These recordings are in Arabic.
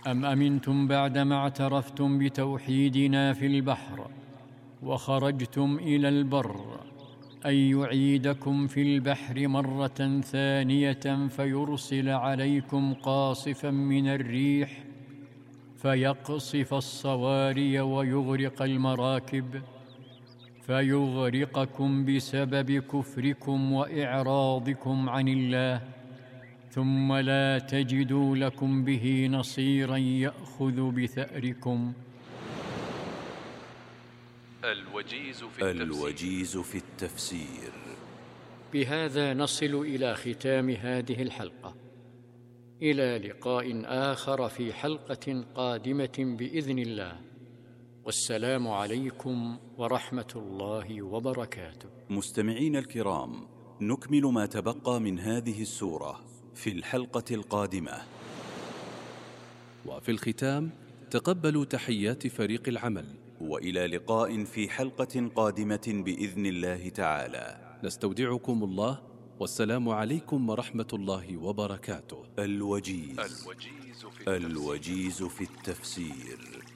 أم أمنتم بعدما اعترفتم بتوحيدنا في البحر وخرجتم إلى البر أن يعيدكم في البحر مرة ثانية فيرسل عليكم قاصفا من الريح فيقصف الصواري ويغرق المراكب فيغرقكم بسبب كفركم وإعراضكم عن الله، ثم لا تجدوا لكم به نصيرا يأخذ بثأركم. الوجيز في التفسير. بهذا نصل إلى ختام هذه الحلقة. إلى لقاء آخر في حلقة قادمة بإذن الله، والسلام عليكم ورحمة الله وبركاته. مستمعين الكرام، نكمل ما تبقى من هذه السورة في الحلقة القادمة. وفي الختام تقبلوا تحيات فريق العمل، وإلى لقاء في حلقة قادمة بإذن الله تعالى. نستودعكم الله، والسلام عليكم ورحمة الله وبركاته. الوجيز في التفسير.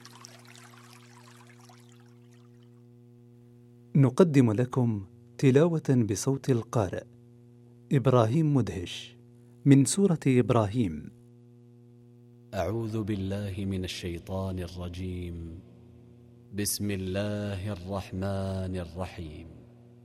نقدم لكم تلاوة بصوت القارئ إبراهيم مدهش من سورة إبراهيم. أعوذ بالله من الشيطان الرجيم. بسم الله الرحمن الرحيم.